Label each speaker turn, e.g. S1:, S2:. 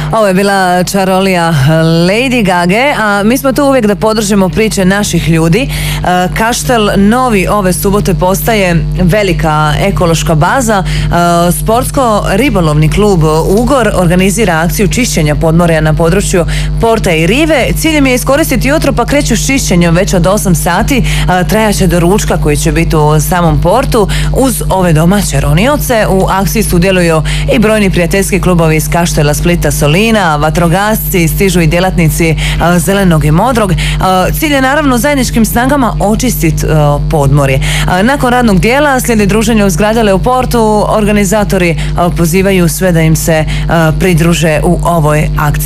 S1: Ovo je bila čarolija Lady Gage, a mi smo tu uvijek da podržimo priče naših ljudi. Kaštel Novi ove subote postaje velika ekološka baza. Sportsko-ribolovni klub Ugor organizira akciju čišćenja podmorja na području porta i rive. Ciljem je iskoristiti jutro, pa kreću s čišćenjem već od 8 sati. Trajaće do ručka koji će biti u samom portu. Uz ove domaće ronioce u akciji sudjeluju i brojni prijateljski klubovi iz Kaštela, Splita, Solina, vatrogasci, stižu i djelatnici Zelenog i Modrog. Cilj je naravno zajedničkim snagama očistiti podmorje. Nakon radnog dijela slijedi druženje uz Građale u portu. Organizatori pozivaju sve da im se pridruže u ovoj akciji.